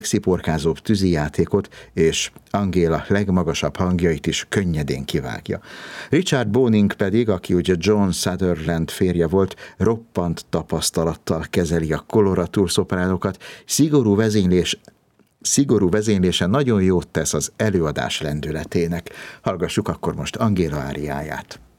sziporkázóbb tűzijátékot és Angéla legmagasabb hangjait is könnyedén kivágja. Richard Boning pedig, aki ugye John Sutherland férje volt, roppant tapasztalattal kezeli a koloratúr-szopránokat, szigorú vezénylése nagyon jót tesz az előadás lendületének. Hallgassuk akkor most Angéla áriáját.